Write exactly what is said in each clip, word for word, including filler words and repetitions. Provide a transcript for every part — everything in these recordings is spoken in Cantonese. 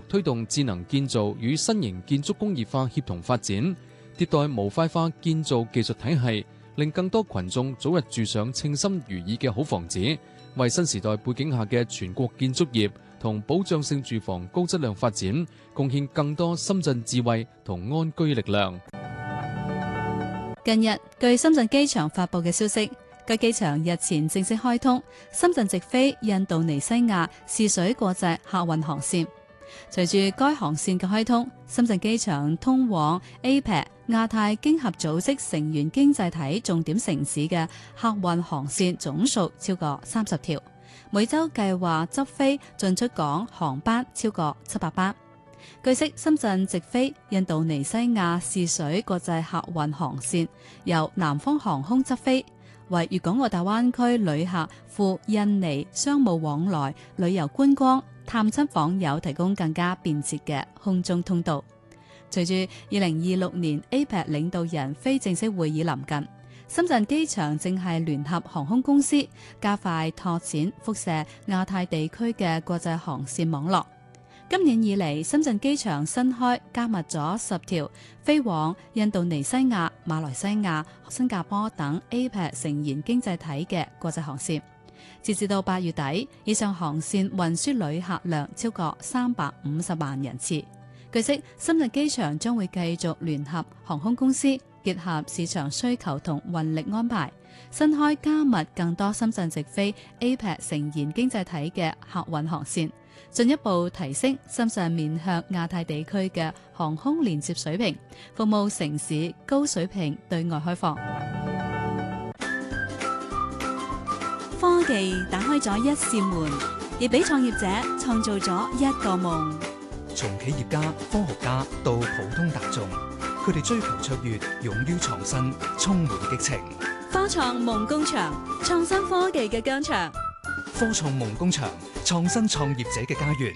推動智能建造與新型建築工業化協同發展，迭代模塊化建造技術體系，令更多群眾早日住上稱心如意嘅好房子，為新時代背景下嘅全國建築業同保障性住房高質量發展，貢獻更多深圳智慧同安居力量。 近日，據深圳機場發佈嘅消息，該機場日前正式開通深圳直飛印度尼西亞試水國際客運航線。隨住該航線嘅開通，深圳機場通往 A P E C 亞太經合組織成員經濟體重點城市嘅客運航線總數超過三十條，每週計劃執飛進出港航班超過七百班。據悉，深圳直飛印度尼西亞試水國際客運航線由南方航空執飛，為粵港澳大灣區旅客赴印尼商務往來、旅遊觀光、探親訪友提供更加便捷嘅空中通道。隨住二零二六年 A P E C 領導人非正式會議臨近，深圳機場正係聯合航空公司加快拓展輻射亞太地區嘅國際航線網絡。今年以嚟，深圳機場新開加密咗十條飛往印度尼西亞、馬來西亞、新加坡等 A P E C 成員經濟體嘅國際航線。截至到八月底，以上航線運輸旅客量超過三百五十萬人次。據悉，深圳機場將會繼續聯合航空公司，結合市場需求同運力安排，新開加密更多深圳直飛 A P E C 成員經濟體嘅客運航線，進一步提升深圳面向亞太地區嘅航空連接水平，服務城市高水平對外開放。科技打開咗一扇門，亦俾創業者創造咗一個夢。 從企業家、科學家到普通大眾，佢哋追求卓越，勇於創新，充滿激情。 科創夢工場，創新科技嘅疆場。 科創夢工場，創新創業者嘅家園。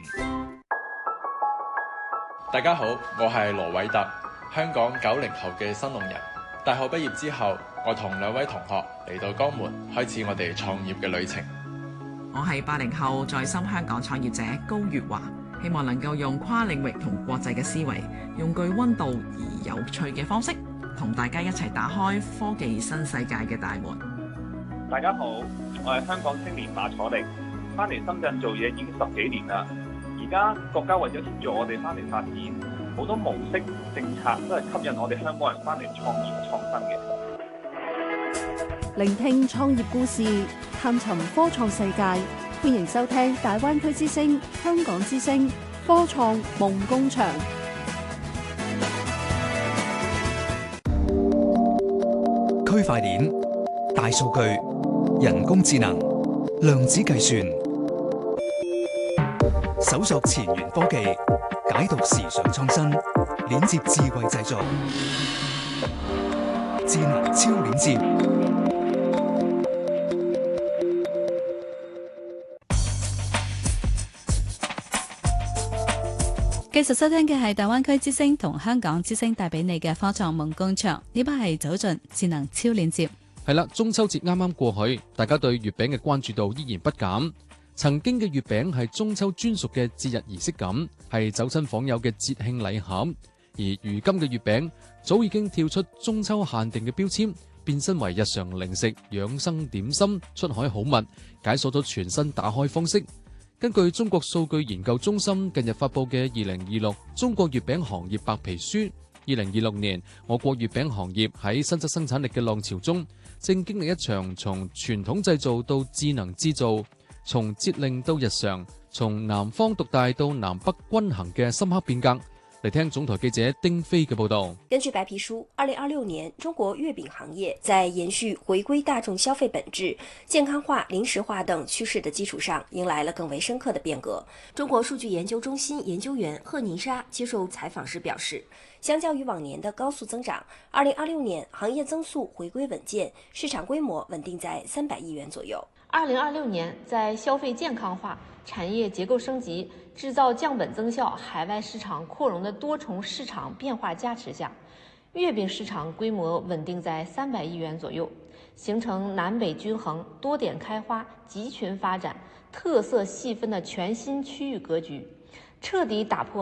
大家好，我係羅偉特，香港九零後嘅新農人。大學畢業之後，我同兩位同學嚟到江門，開始我哋創業嘅旅程。 我係八零後在深香港創業者高月華，希望能夠用跨領域同國際嘅思維，用具溫度而有趣嘅方式，同大家一齊打開科技新世界嘅大門。 大家好，我係香港青年馬楚力，翻嚟深圳做嘢已經十幾年啦。而家國家為咗協助我哋翻嚟發展，好多模式政策都係吸引我哋香港人翻嚟創業創新嘅。 聆聽創業故事，探尋科創世界，歡迎收聽大灣區之聲、香港之聲科創夢工場。 區塊鏈、大數據、人工智能、量子計算，搜索前沿科技，解讀時尚創新，鏈接智慧製作，智能超鏈接。 繼續收聽嘅係大灣區之聲同香港之聲帶俾你嘅科創夢工場，呢班係走進智能超鏈接。 係啦，中秋節啱啱過去，大家對月餅嘅關注度依然不減。曾經嘅月餅係中秋專屬嘅節日儀式感，係走親訪友嘅節慶禮盒。而如今嘅月餅早已經跳出中秋限定嘅標籤，變身為日常零食、養生點心、出海好物，解鎖咗全新打開方式。根據中國數據研究中心近日發佈嘅二零二六中國月餅行業白皮書，二零二六年我國月餅行業喺新增生產力嘅浪潮中，正經歷一場從傳統製造到智能製造，從節令到日常，從南方獨大到南北均衡嘅深刻變革。嚟聽總台記者丁飛嘅報道。 根據白皮書，二零二六年中國月餅行業在延續回歸大眾消費本質、健康化、零食化等趨勢的基礎上，迎來了更為深刻的變革。中國數據研究中心研究員賀寧莎接受採訪時表示，相較於往年的高速增長，二零二六年行業增速回歸穩健，市場規模穩定在三百億元左右。 二零二六年，在消費健康化、產業結構升級、製造降本增效、海外市場擴容的多重市場變化加持下，月餅市場規模穩定在三百億元左右，形成南北均衡、多點開花、集群發展、特色細分的全新區域格局，徹底打破